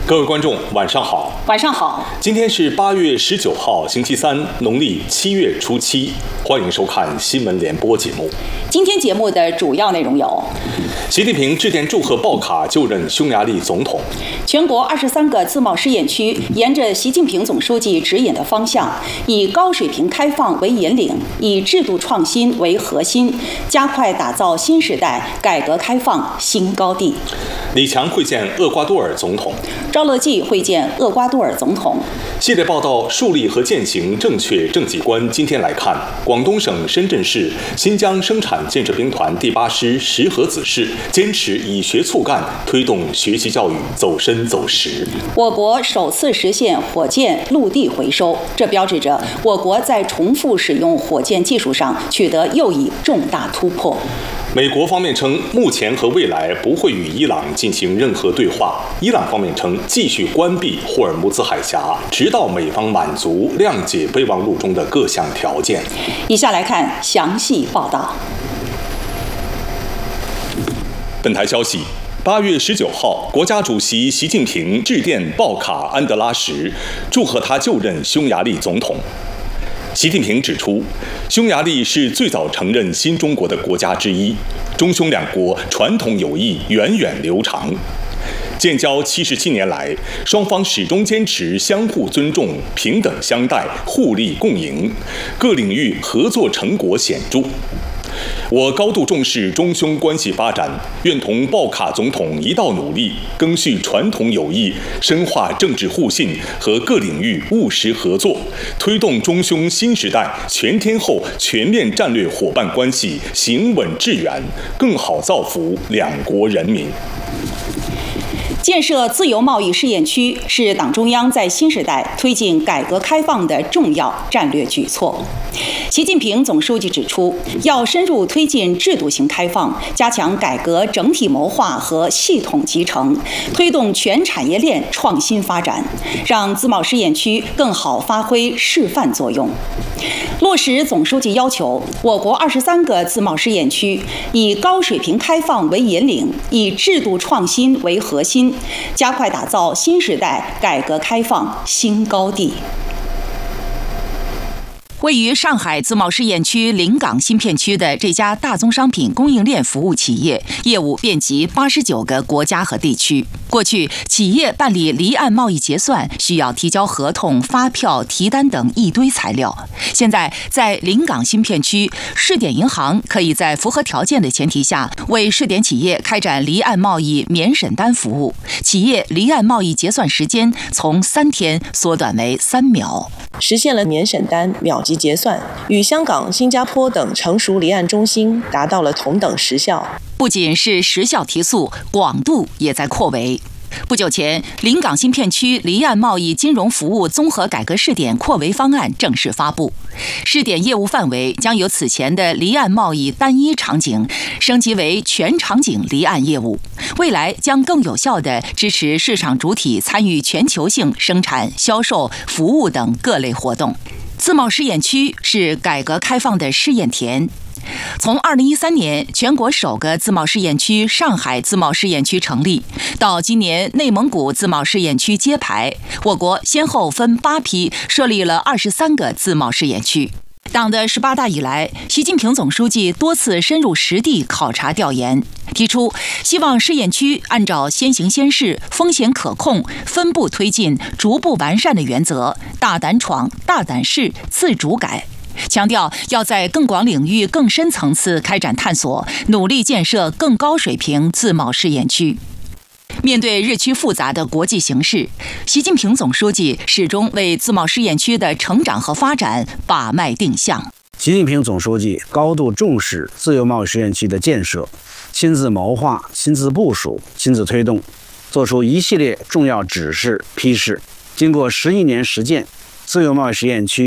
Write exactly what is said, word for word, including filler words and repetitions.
各位观众，晚上好。 晚上好。 今天是八月十九号，星期三，农历七月初七。欢迎收看新闻联播节目。 今天节目的主要内容有： 习近平致电祝贺鲍卡就任匈牙利总统； 全国二十三个自贸试验区沿着习近平总书记指引的方向，以高水平开放为引领，以制度创新为核心，加快打造新时代改革开放新高地。 李强会见厄瓜多尔总统， 赵乐际会见厄瓜多尔总统。 系列报道树立和践行正确政绩观。今天来看，广东省深圳市新疆生产建设兵团第八师石河子市坚持以学促干，推动学习教育走深走实。 我国首次实现火箭陆地回收，这标志着我国在重复使用火箭技术上取得又一重大突破。 美国方面称，目前和未来不会与伊朗进行任何对话。伊朗方面称，继续关闭霍尔木兹海峡，直到美方满足谅解备忘录中的各项条件。 以下来看详细报道。 本台消息，八月十九号，国家主席习近平致电鲍卡安德拉什，祝贺他就任匈牙利总统。习近平指出，匈牙利是最早承认新中国的国家之一，中匈两国传统友谊源远流长。建交七十七年来，双方始终坚持相互尊重、平等相待、互利共赢，各领域合作成果显著。我高度重视中匈关系发展，愿同鲍卡总统一道努力，赓续传统友谊，深化政治互信和各领域务实合作，推动中匈新时代全天候全面战略伙伴关系行稳致远，更好造福两国人民。 建设自由贸易试验区是党中央在新时代推进改革开放的重要战略举措。习近平总书记指出，要深入推进制度型开放，加强改革整体谋划和系统集成，推动全产业链创新发展，让自贸试验区更好发挥示范作用。落实总书记要求，我国二十三个自贸试验区以高水平开放为引领，以制度创新为核心，加快打造新时代改革开放新高地。位于上海自贸试验区临港新片区的这家大宗商品供应链服务企业，业务遍及八十九个国家和地区。过去，企业办理离岸贸易结算需要提交合同、发票、提单等一堆材料。现在，在临港新片区，试点银行可以在符合条件的前提下，为试点企业开展离岸贸易免审单服务。企业离岸贸易结算时间从三天缩短为三秒， 实现了免审单秒级结算，与香港、新加坡等成熟离岸中心达到了同等时效。 不仅是时效提速，广度也在扩围。不久前，临港新片区离岸贸易金融服务综合改革试点扩围方案正式发布。试点业务范围将由此前的离岸贸易单一场景升级为全场景离岸业务，未来将更有效地支持市场主体参与全球性生产、销售、服务等各类活动。自贸试验区是改革开放的试验田。从二零一三年全国首个自贸试验区上海自贸试验区成立，到今年内蒙古自贸试验区揭牌，我国先后分八批设立了二十三个自贸试验区。党的十八大以来，习近平总书记多次深入实地考察调研，提出希望试验区按照先行先试、风险可控、分步推进、逐步完善的原则，大胆闯、大胆试、自主改。强调要在更广领域、更深层次开展探索，努力建设更高水平自贸试验区。面对日趋复杂的国际形势，习近平总书记始终为自贸试验区的成长和发展把脉定向。 习近平总书记高度重视自由贸易试验区的建设，亲自谋划、亲自部署、亲自推动，作出一系列重要指示批示。经过十一年实践，自由贸易试验区